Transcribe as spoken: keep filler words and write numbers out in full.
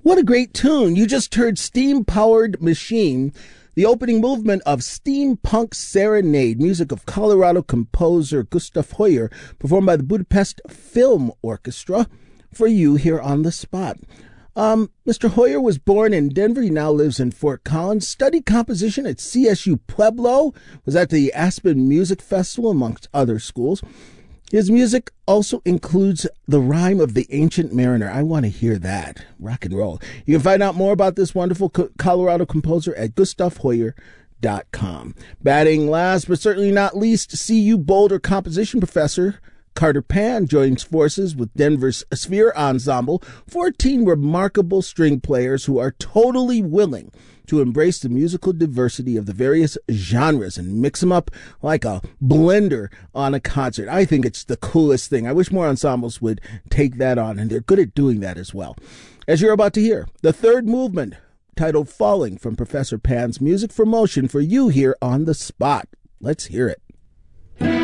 What a great tune. You just heard Steam-Powered Machine, the opening movement of Steampunk Serenade, music of Colorado composer Gustav Hoyer, performed by the Budapest Film Orchestra, for you here on the spot. Um, Mister Hoyer was born in Denver. He now lives in Fort Collins, studied composition at C S U Pueblo, was at the Aspen Music Festival, amongst other schools. His music also includes the Rhyme of the Ancient Mariner. I want to hear that. Rock and roll. You can find out more about this wonderful Colorado composer at gustav hoyer dot com. Batting last but certainly not least, C U Boulder composition professor Carter Pan joins forces with Denver's Sphere Ensemble, fourteen remarkable string players who are totally willing to embrace the musical diversity of the various genres and mix them up like a blender on a concert. I think it's the coolest thing. I wish more ensembles would take that on, and they're good at doing that as well. As you're about to hear, the third movement, titled Falling, from Professor Pan's Music for Motion, for you here on The Spot. Let's hear it.